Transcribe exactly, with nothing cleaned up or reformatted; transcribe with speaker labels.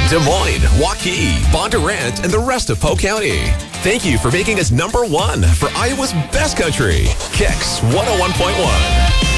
Speaker 1: Des Moines, Waukee, Bondurant, and the rest of Polk County. Thank you for making us number one for Iowa's best country. Kicks one oh one point one.